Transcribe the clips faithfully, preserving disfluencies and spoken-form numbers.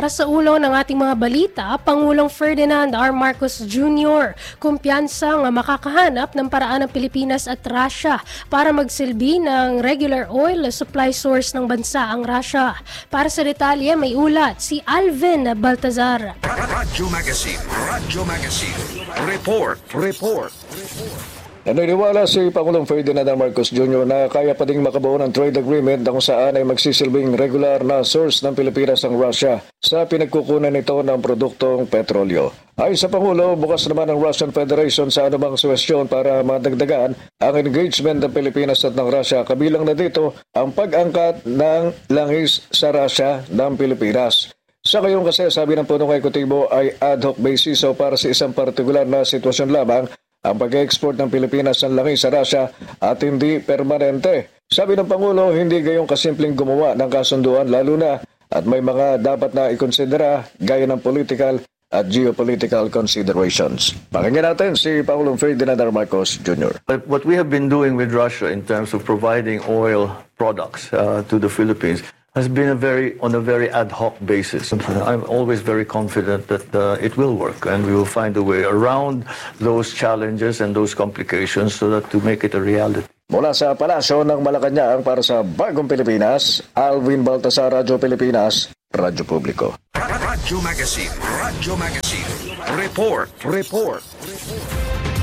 Para sa ulo ng ating mga balita, Pangulong Ferdinand R. Marcos Junior kumpiyansang makakahanap ng paraan ng Pilipinas at Russia para magsilbi ng regular oil supply source ng bansa ang Russia. Para sa detalye, may ulat si Alvin Baltazar. Radyo Magazine, Radyo Magazine, report, report, report. Naniniwala si Pangulong Ferdinand R. Marcos Junior na kaya pa ding makabuo ng trade agreement na kung saan ay magsisilbing regular na source ng Pilipinas ang Russia sa pinagkukunan nito ng produktong petrolyo. Ayon sa Pangulo, bukas naman ang Russian Federation sa anumang suwestyon para madagdagan ang engagement ng Pilipinas at ng Russia. Kabilang na dito ang pag-angkat ng langis sa Russia ng Pilipinas. Sa ngayon kasi sabi ng punong ekutibo ay ad hoc basis o para sa isang partikular na sitwasyon lamang ang pag-export ng Pilipinas ng langis sa Russia at hindi permanente. Sabi ng Pangulo, hindi gayong kasimpleng gumawa ng kasunduan lalo na at may mga dapat na ikonsidera gaya ng political at geopolitical considerations. Pakinggan natin si Pangulong Ferdinand R. Marcos Junior What we have been doing with Russia in terms of providing oil products uh, to the Philippines has been a very on a very ad hoc basis. I'm always very confident that uh, it will work and we will find a way around those challenges and those complications so that to make it a reality. Mula sa Palasyo ng Malacanang para sa Bagong Pilipinas, Alvin Baltasar, Radyo Pilipinas, Radyo Publiko. Radyo Magazine, Radyo Magazine, report, report, report.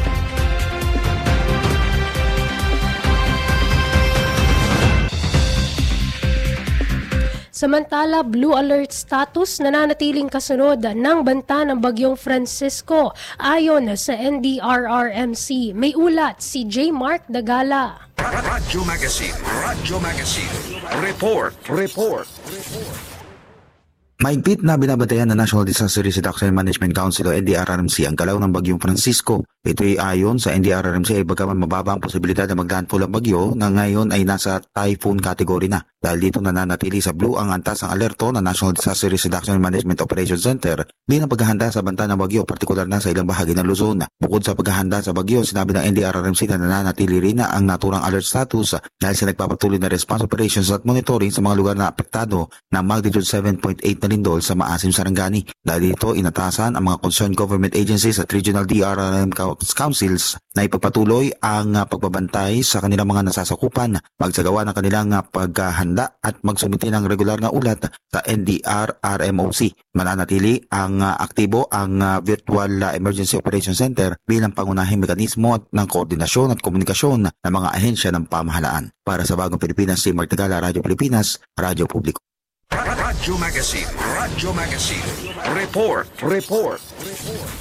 Samantala, blue alert status nananatiling kasunod ng banta ng bagyong Francisco ayon sa N D R R M C. May ulat si J. Mark Dagala. Radyo Magazine, Radyo Magazine, report, report, report. Mahigpit na binabantayan ng National Disaster Risk Reduction and Management Council o N D R R M C ang galaw ng bagyong Francisco. Ito ay ayon sa N D R R M C ay bagaman mababa ang posibilidad na maglandfall ang bagyo na ngayon ay nasa typhoon category na. Dahil dito nananatili sa blue ang antas ng alerto ng National Disaster Risk Reduction and Management Operations Center bilang paghahanda sa banta ng bagyo, partikular na sa ilang bahagi ng Luzon. Bukod sa paghahanda sa bagyo, sinabi ng N D R R M C na nananatili rin na ang naturang alert status dahil sa nagpapatuloy na response operations at monitoring sa mga lugar na apektado ng magnitude seven point eight na lindol sa Maasim, Sarangani. Dahil dito, inatasan ang mga concerned government agencies at regional D R R M councils na ipagpatuloy ang pagbabantay sa kanilang mga nasasakupan, magsagawa ng kanilang paghahanda at magsumite ng regular na ulat sa N D R R M O C. Mananatili ang aktibo ang Virtual Emergency Operations Center bilang pangunahing mekanismo ng koordinasyon at komunikasyon ng mga ahensya ng pamahalaan. Para sa Bagong Pilipinas, si Mark Tagala, Radyo Pilipinas, Radyo Publiko. Radyo Magazine, Radyo Magazine, report, report, report.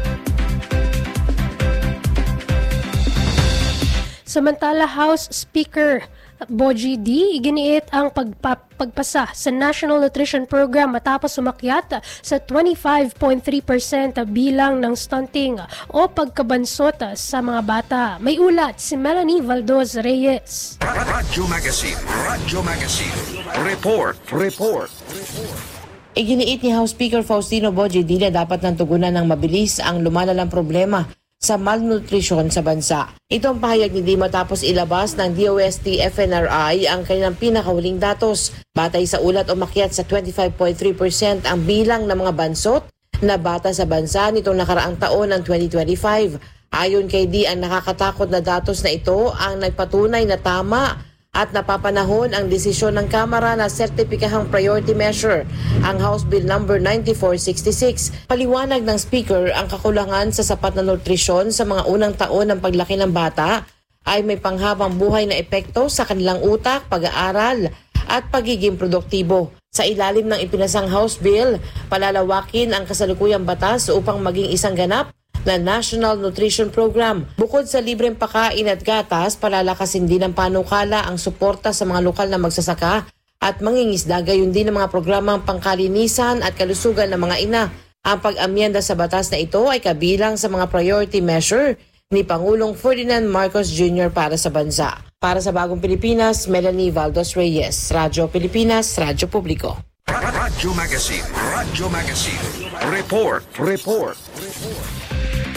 Samantala, House Speaker Bogie D. iginiit ang pagpa- pagpasa sa National Nutrition Program matapos umakyat sa twenty-five point three percent bilang ng stunting o pagkabansot sa mga bata. May ulat si Melanie Valdoz Reyes. Radyo Magazine, Radyo Magazine, report, report, report. Iginiit ni House Speaker Faustino Bogie D. na dapat nang tugunan ng mabilis ang lumalalang problema sa malnutrition sa bansa. Ito ang pahayag ni D matapos ilabas ng D O S T F N R I ang kanilang pinakahuling datos. Batay sa ulat, umakyat sa twenty-five point three percent ang bilang ng mga bansot na bata sa bansa nitong nakaraang taon ng twenty twenty-five. Ayon kay D, ang nakakatakot na datos na ito ang nagpatunay na tama at napapanahon ang desisyon ng Kamara na sertipikahang priority measure ang House Bill number ninety-four sixty-six. Paliwanag ng Speaker, ang kakulangan sa sapat na nutrisyon sa mga unang taon ng paglaki ng bata ay may panghabang buhay na epekto sa kanilang utak, pag-aaral at pagiging produktibo. Sa ilalim ng ipinasang House Bill, palalawakin ang kasalukuyang batas upang maging isang ganap na National Nutrition Program. Bukod sa libreng pakain at gatas, palalakasin din ng panukala ang suporta sa mga lokal na magsasaka at mangingisda, gayon din ng mga programang pangkalinisan at kalusugan ng mga ina. Ang pag-amyenda sa batas na ito ay kabilang sa mga priority measure ni Pangulong Ferdinand Marcos Junior para sa bansa. Para sa Bagong Pilipinas, Melanie Valdoz Reyes, Radyo Pilipinas, Radyo Publiko. Radyo Magazine, Radyo Magazine, report, report, report.